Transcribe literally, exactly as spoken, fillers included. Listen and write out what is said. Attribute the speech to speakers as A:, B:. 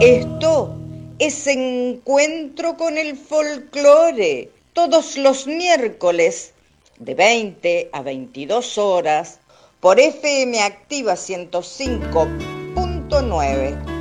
A: Esto es Encuentro con el Folclore, todos los miércoles de veinte a veintidós horas por F M Activa ciento cinco punto nueve.